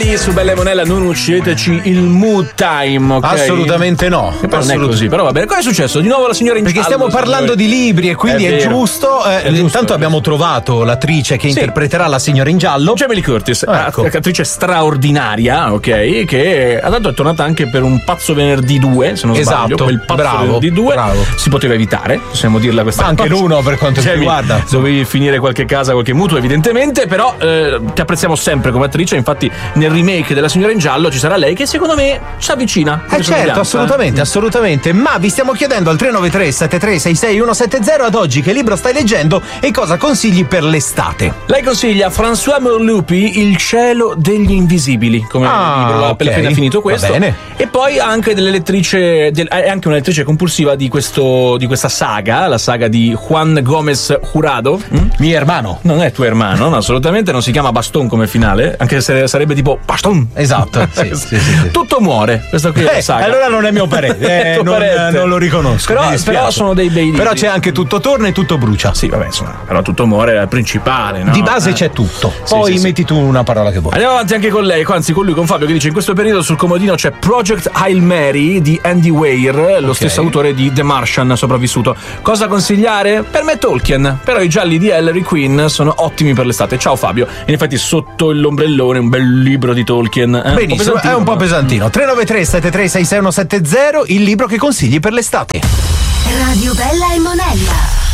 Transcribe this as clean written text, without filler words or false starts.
qui su Bella e Monella, non uccideteci il mood time, ok? Assolutamente no. Però non è così, però va bene. Cosa è successo? Di nuovo la signora in Perché giallo, stiamo parlando di libri e quindi è giusto. Intanto abbiamo trovato l'attrice che interpreterà la signora in giallo, Jamie Lee Curtis, attrice straordinaria, ok? Che tanto è tornata anche per un Pazzo Venerdì 2, se non sbaglio. Quel Pazzo Venerdì 2 si poteva evitare, possiamo dirla questa anche l'uno per quanto ti riguarda. Dovevi finire qualche casa, qualche mutuo, evidentemente, però ti apprezziamo sempre come attrice. Infatti nel remake della signora in giallo ci sarà lei che secondo me ci avvicina. Certo, assolutamente. Ma vi stiamo chiedendo al 393 7366 170 ad oggi che libro stai leggendo e cosa consigli per l'estate. Lei consiglia François Morlupi Il cielo degli invisibili come libro, l'ha appena finito questo. Va bene. E poi ha anche delle lettrice, è anche una lettrice compulsiva di questa saga, la saga di Juan Gómez Jurado. Mio hermano. Non è tuo hermano, no, assolutamente, non si chiama Baston come finale, anche se sarebbe tipo Baston. Esatto, sì. Tutto muore, questo qui è la saga. Allora non è mio parere, non lo riconosco. Però sono dei bei libri. Però c'è anche Tutto torna e tutto brucia. Sì, vabbè, insomma, però Tutto muore è il principale, no? Di base c'è tutto. Poi metti tu una parola che vuoi. Andiamo avanti anche con lei, anzi con lui, con Fabio, che dice: in questo periodo sul comodino c'è Project Hail Mary di Andy Weir, lo stesso autore di The Martian sopravvissuto. Cosa consigliare? Per me Tolkien, però i gialli di Ellery Queen sono ottimi per l'estate. Ciao Fabio. In effetti sotto l'ombrellone un bel libro di Tolkien. Benissimo, è un po' pesantino. 393 7366 170, il libro che consigli per l'estate. Radio Bella e Monella.